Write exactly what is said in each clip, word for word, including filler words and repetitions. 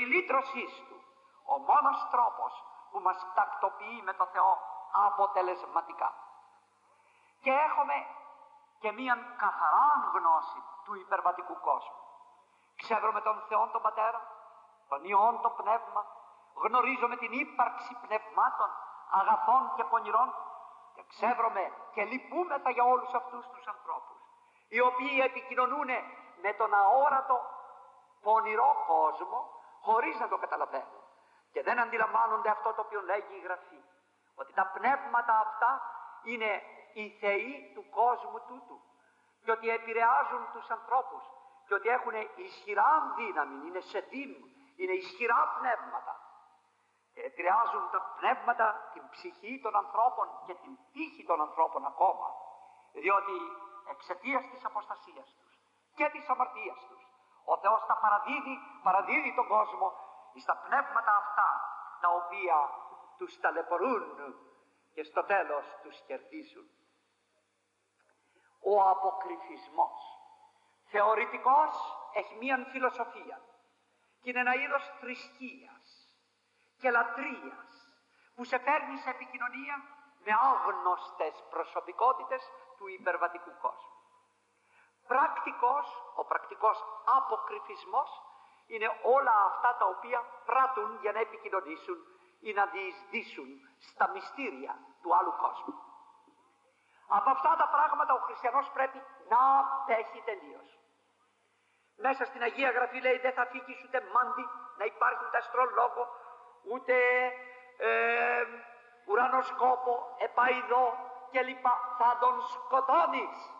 λύτρωσής του, ο μόνος τρόπος που μας τακτοποιεί με το Θεό αποτελεσματικά. Και έχουμε και μίαν καθαρά γνώση του υπερβατικού κόσμου. Ξέρουμε τον Θεό τον Πατέρα, τον Υιόν το Πνεύμα, γνωρίζουμε την ύπαρξη πνευμάτων, αγαθών και πονηρών και ξέρουμε και λυπούμεθα για όλους αυτούς τους ανθρώπους οι οποίοι επικοινωνούν με τον αόρατο πονηρό κόσμο χωρίς να το καταλαβαίνουν και δεν αντιλαμβάνονται αυτό το οποίο λέγει η Γραφή, ότι τα πνεύματα αυτά είναι οι θεοί του κόσμου τούτου και ότι επηρεάζουν τους ανθρώπους και ότι έχουν ισχυρά δύναμη, είναι σεντήμ, είναι ισχυρά πνεύματα και επηρεάζουν τα πνεύματα, την ψυχή των ανθρώπων και την τύχη των ανθρώπων ακόμα, διότι εξαιτίας της αποστασίας τους και της αμαρτίας τους ο Θεός τα παραδίδει, παραδίδει τον κόσμο στα πνεύματα αυτά τα οποία τους ταλαιπωρούν και στο τέλος τους κερδίζουν. Ο αποκρυφισμός θεωρητικός έχει μίαν φιλοσοφία και είναι ένα είδος θρησκείας και λατρείας που σε φέρνει σε επικοινωνία με άγνωστες προσωπικότητες του υπερβατικού κόσμου. Πρακτικός, ο πρακτικός αποκρυφισμός είναι όλα αυτά τα οποία πράττουν για να επικοινωνήσουν ή να διεισδύσουν στα μυστήρια του άλλου κόσμου. Από αυτά τα πράγματα ο χριστιανός πρέπει να απέχει τελείως. Μέσα στην Αγία Γραφή λέει δεν θα φύγεις ούτε μάντι, να υπάρχει ούτε αστρολόγο, ούτε ε, ουρανοσκόπο, επαϊδό κλπ. Θα τον σκοτώνεις.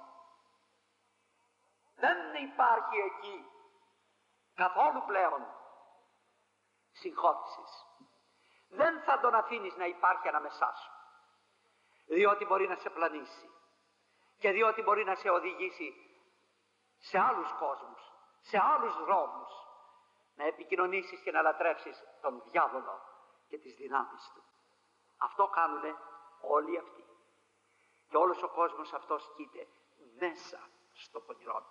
Δεν υπάρχει εκεί καθόλου πλέον συγχώρησης. Δεν θα τον αφήνεις να υπάρχει ανάμεσά σου, διότι μπορεί να σε πλανήσει και διότι μπορεί να σε οδηγήσει σε άλλους κόσμους, σε άλλους δρόμους, να επικοινωνήσεις και να λατρεύσεις τον διάβολο και τις δυνάμεις του. Αυτό κάνουνε όλοι αυτοί και όλος ο κόσμος αυτός κοίται μέσα στο πονηρό.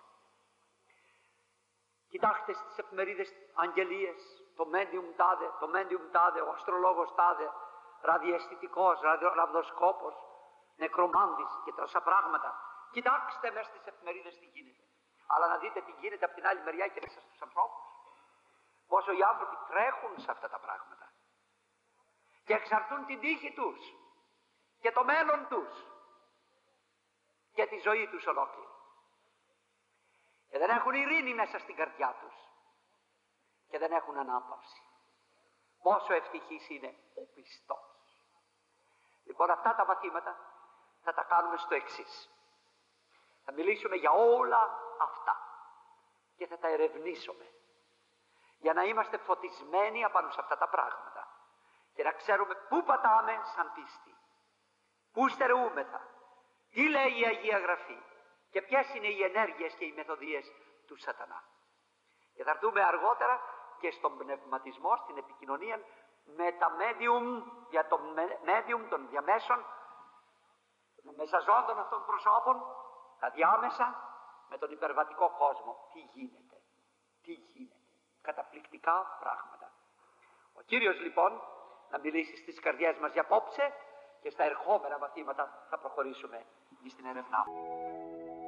Κοιτάξτε στις εφημερίδες αγγελίες, το medium τάδε, το medium τάδε, ο αστρολόγος τάδε, ραδιαισθητικός, ραβδοσκόπος, νεκρομάντης και τόσα πράγματα. Κοιτάξτε μέσα στις εφημερίδες τι γίνεται. Αλλά να δείτε τι γίνεται από την άλλη μεριά και μέσα στους ανθρώπους. Πόσο οι άνθρωποι τρέχουν σε αυτά τα πράγματα και εξαρτούν την τύχη τους και το μέλλον τους και τη ζωή τους ολόκληρη. Και δεν έχουν ειρήνη μέσα στην καρδιά τους και δεν έχουν ανάπαυση. Πόσο ευτυχής είναι ο πιστός. Λοιπόν, αυτά τα μαθήματα θα τα κάνουμε στο εξής. Θα μιλήσουμε για όλα αυτά και θα τα ερευνήσουμε για να είμαστε φωτισμένοι απάνω σε αυτά τα πράγματα και να ξέρουμε πού πατάμε σαν πίστη, πού στερεούμεθα, τι λέει η Αγία Γραφή και ποιες είναι οι ενέργειες και οι μεθοδίες του σατανά. Και θα έρθουμε αργότερα και στον πνευματισμό, στην επικοινωνία με τα medium, για το medium των διαμέσων, των μεσαζόντων αυτών προσώπων, τα διάμεσα με τον υπερβατικό κόσμο. Τι γίνεται, τι γίνεται. Καταπληκτικά πράγματα. Ο Κύριος λοιπόν να μιλήσει στις καρδιές μας για απόψε και στα ερχόμενα μαθήματα θα προχωρήσουμε στην ερευνά.